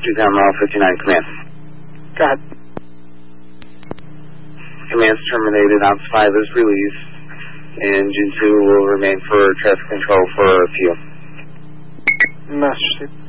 Mile 59, command. Go ahead. Command's terminated. Ops 5 is released. Engine 2 will remain for traffic control for a few. Master